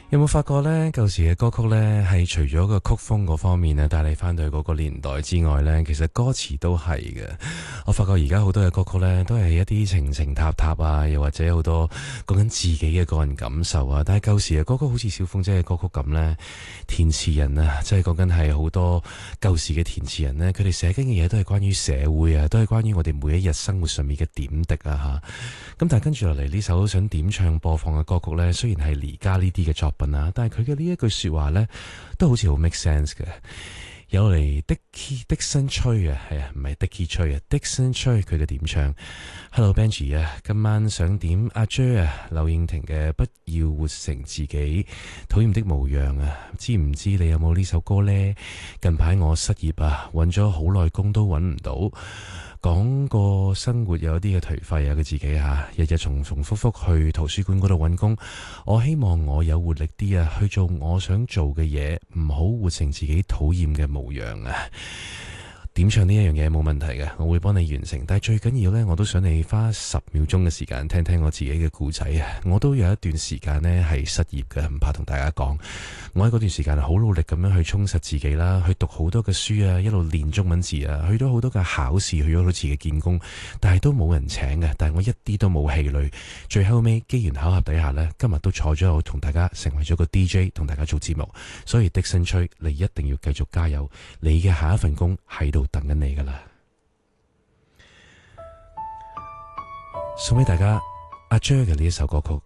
有冇發覺呢？舊時嘅歌曲呢，係除咗個曲風嗰方面呢，帶你翻到去嗰個年代之外呢，其實歌詞都係嘅。我發覺而家好多嘅歌曲呢，都係一啲情情塔塔啊，又或者好多講緊自己嘅個人感受啊。但係舊時嘅歌曲好似小鳳姐嘅歌曲咁呢，填詞人啊，即係講緊係好多舊時嘅填詞人呢，佢哋寫緊嘅嘢都係關於社會啊，都係關於我哋每一日生活上面嘅點滴啊吓。咁但係跟住落嚟呢首想點唱播放嘅歌曲呢，雖然係而家呢啲嘅作品啊，但係佢嘅呢一句說話呢，都好似好 make sense 嘅。有嚟的聲吹啊，係啊，唔係的吹啊，的聲吹佢嘅點唱。Hello Benji 啊，今晚想點阿 J 啊，劉應廷嘅不要活成自己討厭的模樣啊，知唔知你有冇呢首歌呢？近排我失業啊，揾咗好耐工都揾唔到。講個生活有一啲嘅頹廢啊，佢自己日日重複複去圖書館嗰度揾工。我希望我有活力啲啊，去做我想做嘅嘢，唔好活成自己討厭嘅模樣啊。點唱呢一樣嘢冇問題嘅，我會幫你完成。但係最緊要呢，我都想你花10秒鐘嘅時間聽聽我自己嘅故仔啊！我都有一段時間呢係失業嘅，唔怕同大家講。我喺嗰段時間好努力咁樣去充實自己啦，去讀好多嘅書啊，一路練中文字啊，去咗好多嘅考試，去咗好多次嘅見工，但係都冇人請嘅。但係我一啲都冇氣餒。最後尾機緣巧合底下呢，今日都坐咗喺度同大家成為咗個 DJ， 同大家做節目。所以的聲吹，你一定要繼續加油，你嘅下一份工喺度等緊你噶啦。送俾大家阿 J 嘅呢一首歌曲，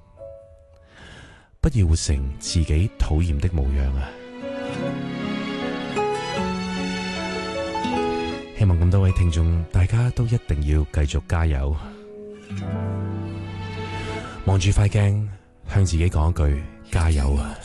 不要活成自己討厭的模樣啊！希望咁多位聽眾大家都一定要繼續加油，望住塊鏡向自己講一句加油啊！